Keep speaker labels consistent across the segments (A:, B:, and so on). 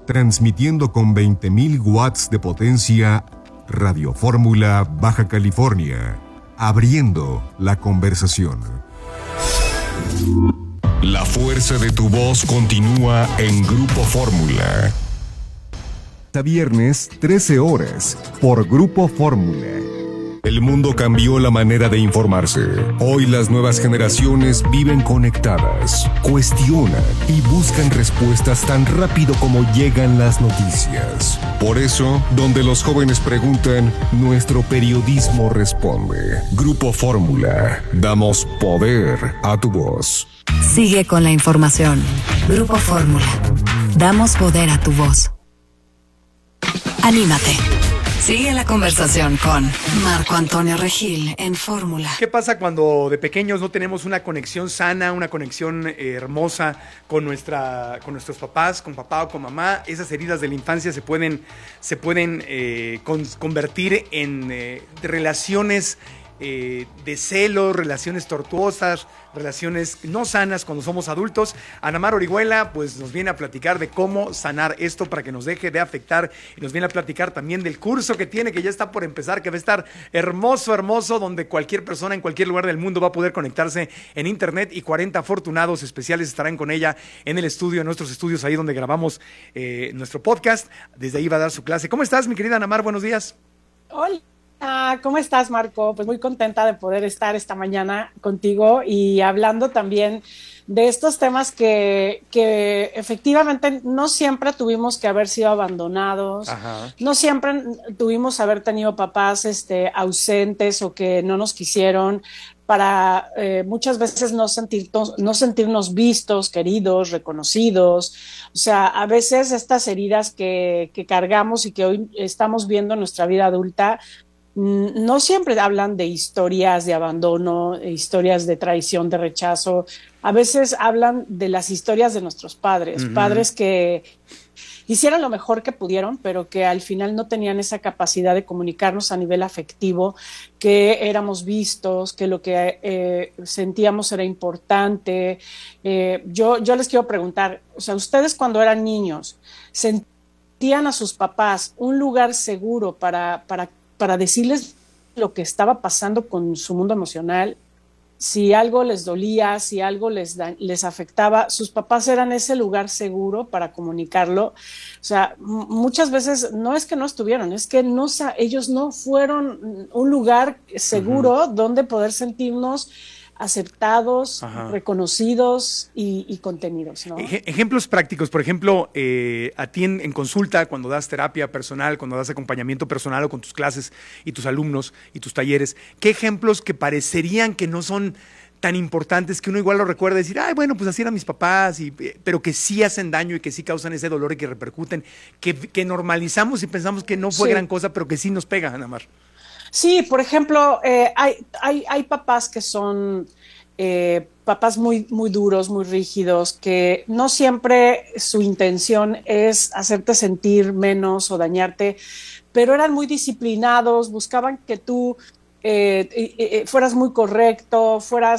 A: transmitiendo con 20.000 watts de potencia, Radio Fórmula Baja California, abriendo la conversación. La fuerza de tu voz continúa en Grupo Fórmula. Hasta viernes, 13 horas, por Grupo Fórmula. El mundo cambió la manera de informarse. Hoy las nuevas generaciones viven conectadas, cuestionan y buscan respuestas tan rápido como llegan las noticias. Por eso, donde los jóvenes preguntan, nuestro periodismo responde. Grupo Fórmula, damos poder a tu voz.
B: Sigue con la información. Grupo Fórmula, damos poder a tu voz. Anímate. Sigue la conversación con Marco Antonio Regil en Fórmula.
C: ¿Qué pasa cuando de pequeños no tenemos una conexión sana, una conexión hermosa con nuestros papás, con papá o con mamá? Esas heridas de la infancia se pueden convertir en relaciones de celos, relaciones tortuosas, relaciones no sanas cuando somos adultos. Ana Mar Orihuela pues nos viene a platicar de cómo sanar esto para que nos deje de afectar, y nos viene a platicar también del curso que tiene, que ya está por empezar, que va a estar hermoso, donde cualquier persona en cualquier lugar del mundo va a poder conectarse en internet, y 40 afortunados especiales estarán con ella en el estudio, en nuestros estudios, ahí donde grabamos nuestro podcast. Desde ahí va a dar su clase. ¿Cómo estás, mi querida Ana Mar? Buenos días.
D: Hola. ¿Cómo estás, Marco? Pues muy contenta de poder estar esta mañana contigo y hablando también de estos temas que efectivamente no siempre tuvimos que haber sido abandonados. Ajá. No siempre tuvimos que haber tenido papás ausentes o que no nos quisieron, para muchas veces no sentirnos vistos, queridos, reconocidos. O sea, a veces estas heridas que cargamos y que hoy estamos viendo en nuestra vida adulta no siempre hablan de historias de abandono, historias de traición, de rechazo. A veces hablan de las historias de nuestros padres, padres que hicieron lo mejor que pudieron, pero que al final no tenían esa capacidad de comunicarnos a nivel afectivo, que éramos vistos, que lo que sentíamos era importante. Yo les quiero preguntar, o sea, ustedes cuando eran niños, ¿sentían a sus papás un lugar seguro para decirles lo que estaba pasando con su mundo emocional? Si algo les dolía, si algo les afectaba, sus papás eran ese lugar seguro para comunicarlo. O sea, muchas veces no es que no estuvieron, es que ellos no fueron un lugar seguro donde poder sentirnos aceptados, reconocidos y contenidos, ¿no?
C: Ejemplos prácticos, por ejemplo, a ti en consulta, cuando das terapia personal, cuando das acompañamiento personal o con tus clases y tus alumnos y tus talleres, ¿qué ejemplos que parecerían que no son tan importantes, que uno igual lo recuerda y decir, ay, bueno, pues así eran mis papás, pero que sí hacen daño y que sí causan ese dolor y que repercuten, que normalizamos y pensamos que no fue gran cosa, pero que sí nos pega, Ana Mar?
D: Sí, por ejemplo, hay papás que son papás muy, muy duros, muy rígidos, que no siempre su intención es hacerte sentir menos o dañarte, pero eran muy disciplinados, buscaban que tú fueras muy correcto,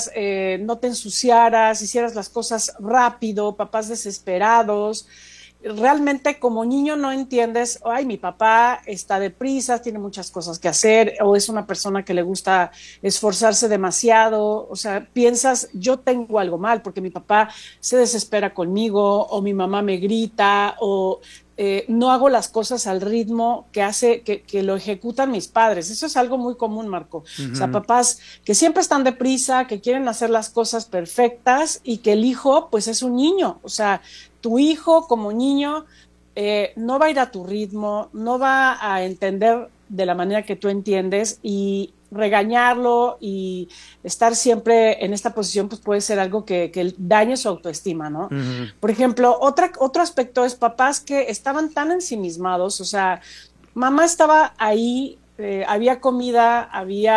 D: no te ensuciaras, hicieras las cosas rápido, papás desesperados. Realmente como niño no entiendes, ay, mi papá está deprisa, tiene muchas cosas que hacer, o es una persona que le gusta esforzarse demasiado. O sea, piensas, yo tengo algo mal porque mi papá se desespera conmigo, o mi mamá me grita, o no hago las cosas al ritmo que lo ejecutan mis padres. Eso es algo muy común, Marco. O sea, papás que siempre están deprisa, que quieren hacer las cosas perfectas, y que el hijo pues es un niño. O sea, tu hijo como niño no va a ir a tu ritmo, no va a entender de la manera que tú entiendes, y regañarlo y estar siempre en esta posición pues puede ser algo que dañe su autoestima, ¿no? Por ejemplo, otro aspecto es papás que estaban tan ensimismados. O sea, mamá estaba ahí, había comida,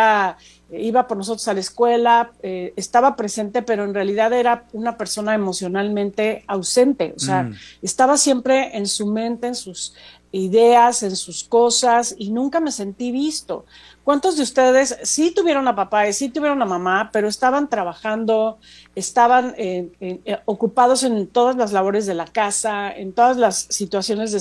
D: iba por nosotros a la escuela, estaba presente, pero en realidad era una persona emocionalmente ausente. O sea, estaba siempre en su mente, en sus ideas, en sus cosas, y nunca me sentí visto. ¿Cuántos de ustedes sí tuvieron a papá y sí tuvieron a mamá, pero estaban trabajando, estaban ocupados en todas las labores de la casa, en todas las situaciones de